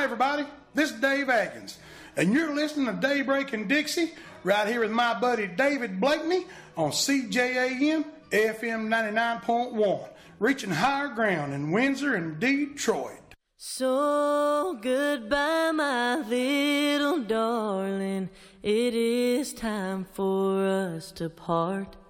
everybody. This is Dave Atkins, and you're listening to Daybreak in Dixie right here with my buddy David Blakeney on CJAM FM 99.1, reaching higher ground in Windsor and Detroit. So goodbye, my little darling. It is time for us to part.